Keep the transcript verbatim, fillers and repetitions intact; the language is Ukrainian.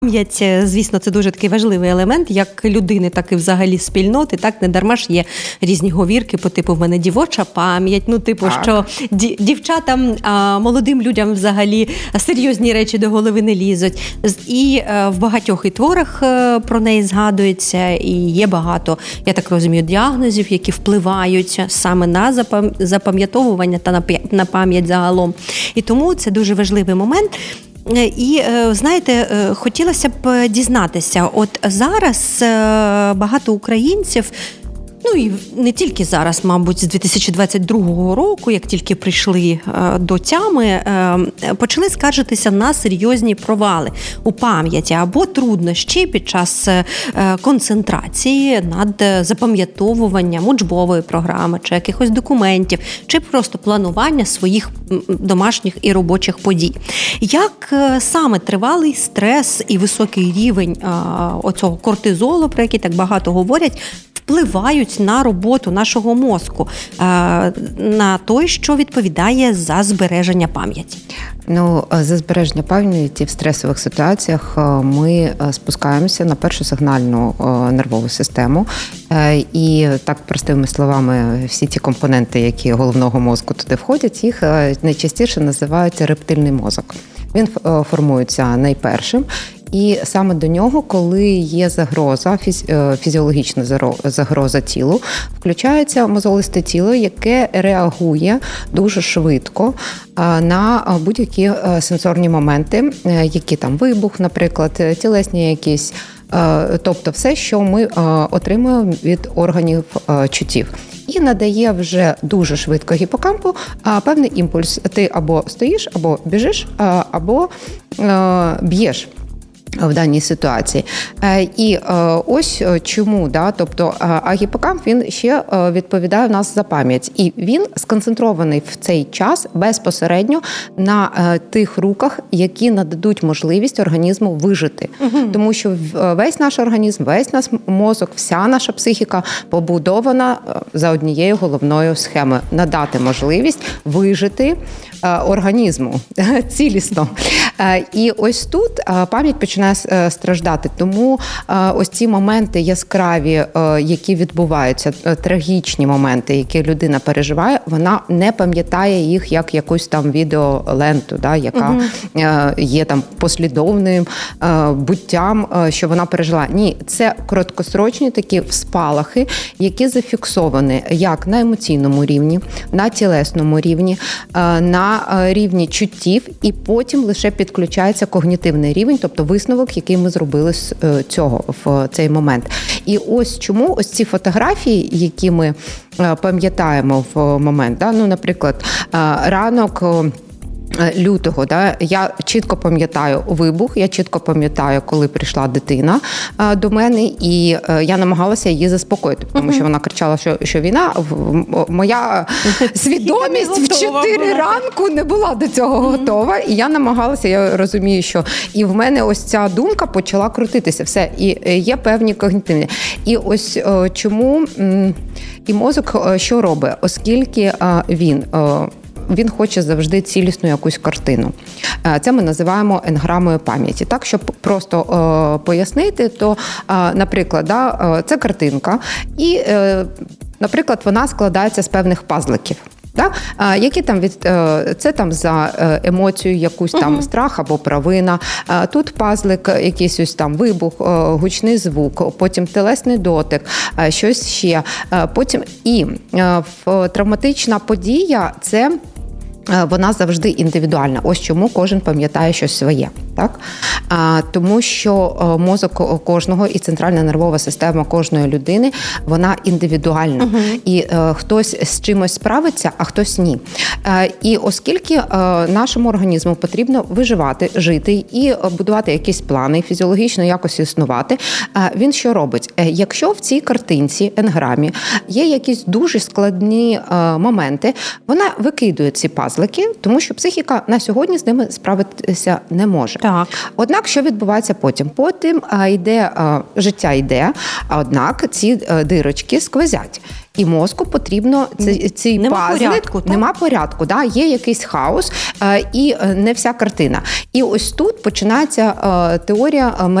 Пам'ять, звісно, це дуже такий важливий елемент, як людини, так і взагалі спільноти. Так, не дарма ж є різні говірки по типу «в мене дівоча пам'ять», ну, типу, так. що дівчатам, молодим людям взагалі серйозні речі до голови не лізуть. І в багатьох і творах про неї згадується, і є багато, я так розумію, діагнозів, які впливають саме на запам'ятовування та на пам'ять загалом. І тому це дуже важливий момент. І, знаєте, хотілося б дізнатися, от зараз багато українців, ну і не тільки зараз, мабуть, з дві тисячі двадцять другого року, як тільки прийшли до тями, почали скаржитися на серйозні провали у пам'яті або труднощі під час концентрації над запам'ятовуванням учбової програми, чи якихось документів, чи просто планування своїх домашніх і робочих подій. Як саме тривалий стрес і високий рівень оцього кортизолу, про який так багато говорять, впливають на роботу нашого мозку, на той, що відповідає за збереження пам'яті? Ну, за збереження пам'яті в стресових ситуаціях ми спускаємося на першу сигнальну нервову систему. І так простими словами, всі ті компоненти, які головного мозку туди входять, їх найчастіше називають рептильний мозок. Він формується найпершим. І саме до нього, коли є загроза, фізіологічна загроза тілу, включається мозолисте тіло, яке реагує дуже швидко на будь-які сенсорні моменти, які там вибух, наприклад, тілесні якісь, тобто все, що ми отримуємо від органів чуттів. І надає вже дуже швидко гіпокампу певний імпульс. Ти або стоїш, або біжиш, або б'єш в даній ситуації. І ось чому, да, тобто, а гіпокамп, він ще відповідає в нас за пам'ять. І він сконцентрований в цей час безпосередньо на тих рухах, які нададуть можливість організму вижити. Угу. Тому що весь наш організм, весь наш мозок, вся наша психіка побудована за однією головною схемою – надати можливість вижити організму цілісно. І ось тут пам'ять починає страждати. Тому ось ці моменти яскраві, які відбуваються, трагічні моменти, які людина переживає, вона не пам'ятає їх як якусь там відеоленту, да, яка угу. є там послідовним буттям, що вона пережила. Ні, це короткосрочні такі спалахи, які зафіксовані як на емоційному рівні, на тілесному рівні, на рівні чуттів, і потім лише підключається когнітивний рівень, тобто висновок, який ми зробили з цього в цей момент. І ось чому ось ці фотографії, які ми пам'ятаємо в момент, да, ну, наприклад, ранок лютого, да, я чітко пам'ятаю вибух, я чітко пам'ятаю, коли прийшла дитина а, до мене, і а, я намагалася її заспокоїти, тому що вона кричала, що, що війна, моя свідомість в чотири ранку не була до цього готова, і я намагалася, я розумію, що і в мене ось ця думка почала крутитися, все, і є певні когнітивні. І ось чому і мозок що робить, оскільки він Він хоче завжди цілісну якусь картину. Це ми називаємо енграмою пам'яті. Так, щоб просто е, пояснити, то, е, наприклад, да, це картинка, і, е, наприклад, вона складається з певних пазликів. Так? А, які там від це там за емоцію, якусь там uh-huh. страх або провина. А, тут пазлик, якийсь ось там вибух, гучний звук, потім телесний дотик, а, щось ще. А, потім і а, в, травматична подія – це вона завжди індивідуальна. Ось чому кожен пам'ятає щось своє. Так? А, тому що мозок кожного і центральна нервова система кожної людини, вона індивідуальна. Угу. І е, хтось з чимось справиться, а хтось ні. Е, і оскільки е, нашому організму потрібно виживати, жити і будувати якісь плани, фізіологічно якось існувати, е, він що робить? Е, якщо в цій картинці, енграмі, є якісь дуже складні е, моменти, вона викидує ці пазлики, тому що психіка на сьогодні з ними справитися не може. Так. Так. Однак, що відбувається потім? Потім а, йде, а, життя йде, а однак ці а, дирочки сквозять. І мозку потрібно цей, цей нема пазлик, порядку, нема порядку, да? Є якийсь хаос а, і а, не вся картина. І ось тут починається а, теорія